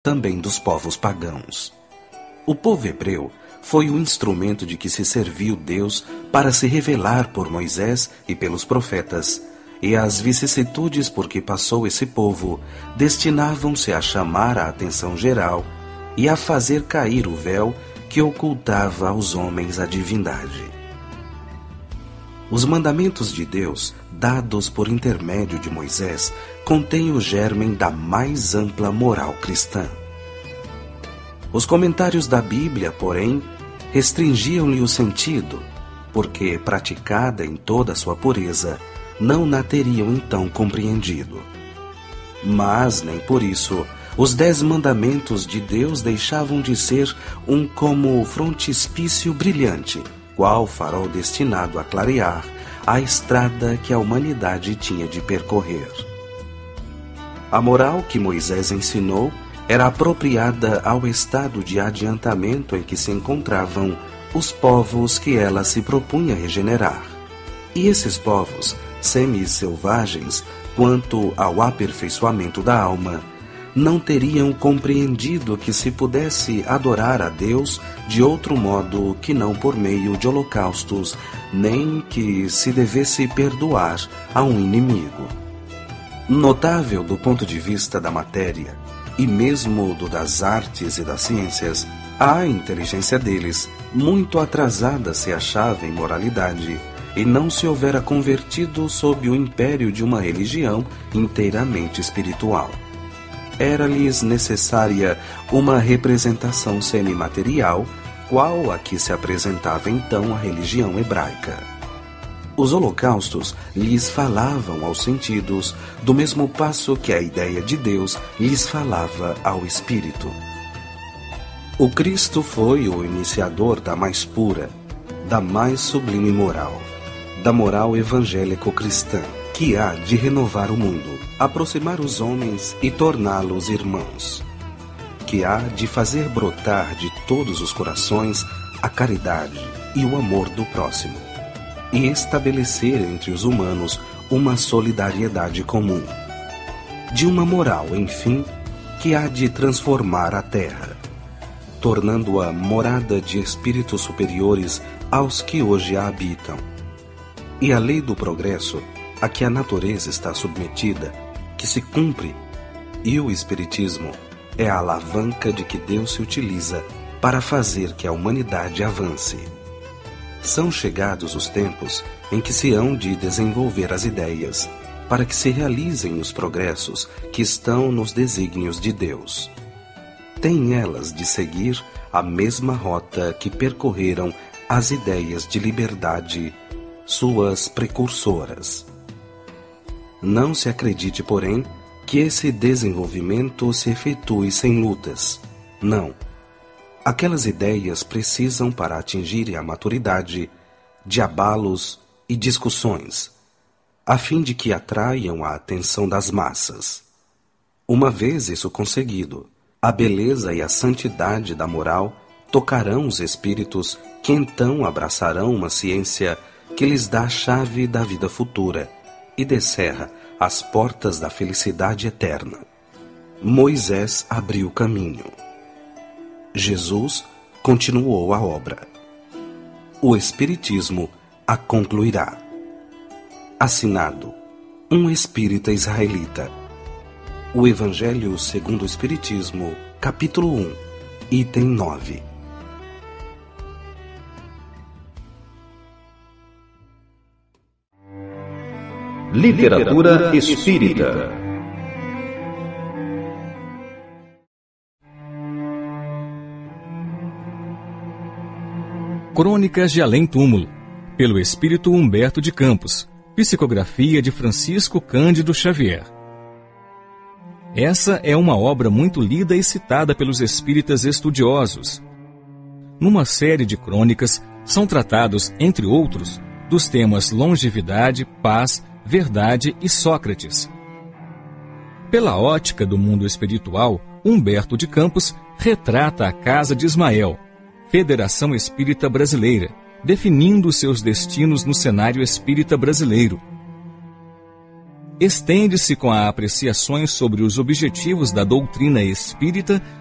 também dos povos pagãos. O povo hebreu foi o instrumento de que se serviu Deus para se revelar por Moisés e pelos profetas, e as vicissitudes por que passou esse povo destinavam-se a chamar a atenção geral e a fazer cair o véu que ocultava aos homens a divindade. Os mandamentos de Deus, dados por intermédio de Moisés, contêm o germen da mais ampla moral cristã. Os comentários da Bíblia, porém, restringiam-lhe o sentido, porque, praticada em toda a sua pureza, não na teriam então compreendido. Mas, nem por isso, os 10 mandamentos de Deus deixavam de ser um como frontispício brilhante, qual farol destinado a clarear a estrada que a humanidade tinha de percorrer. A moral que Moisés ensinou era apropriada ao estado de adiantamento em que se encontravam os povos que ela se propunha regenerar. E esses povos, semi-selvagens quanto ao aperfeiçoamento da alma, não teriam compreendido que se pudesse adorar a Deus de outro modo que não por meio de holocaustos, nem que se devesse perdoar a um inimigo. Notável do ponto de vista da matéria, e mesmo do das artes e das ciências, a inteligência deles, muito atrasada se achava em moralidade, e não se houvera convertido sob o império de uma religião inteiramente espiritual. Era-lhes necessária uma representação semimaterial, qual a que se apresentava então a religião hebraica. Os holocaustos lhes falavam aos sentidos, do mesmo passo que a ideia de Deus lhes falava ao espírito. O Cristo foi o iniciador da mais pura, da mais sublime moral, da moral evangélico-cristã, que há de renovar o mundo, aproximar os homens e torná-los irmãos, que há de fazer brotar de todos os corações a caridade e o amor do próximo, e estabelecer entre os humanos uma solidariedade comum, de uma moral, enfim, que há de transformar a terra, tornando-a morada de espíritos superiores aos que hoje a habitam. E a lei do progresso, a que a natureza está submetida, que se cumpre, e o Espiritismo é a alavanca de que Deus se utiliza para fazer que a humanidade avance. São chegados os tempos em que se hão de desenvolver as ideias, para que se realizem os progressos que estão nos desígnios de Deus. Têm elas de seguir a mesma rota que percorreram as ideias de liberdade, suas precursoras. Não se acredite, porém, que esse desenvolvimento se efetue sem lutas. Não. Aquelas ideias precisam, para atingirem a maturidade, de abalos e discussões, a fim de que atraiam a atenção das massas. Uma vez isso conseguido, a beleza e a santidade da moral tocarão os espíritos que então abraçarão uma ciência que lhes dá a chave da vida futura e descerra as portas da felicidade eterna. Moisés abriu o caminho. Jesus continuou a obra. O Espiritismo a concluirá. Assinado, um espírita israelita. O Evangelho segundo o Espiritismo, capítulo 1, item 9. Literatura espírita. Crônicas de Além-Túmulo, pelo espírito Humberto de Campos, psicografia de Francisco Cândido Xavier. Essa é uma obra muito lida e citada pelos espíritas estudiosos. Numa série de crônicas, são tratados, entre outros, dos temas longevidade, paz, verdade e Sócrates. Pela ótica do mundo espiritual, Humberto de Campos retrata a Casa de Ismael, Federação Espírita Brasileira, definindo seus destinos no cenário espírita brasileiro. estende-se com apreciações sobre os objetivos da doutrina espírita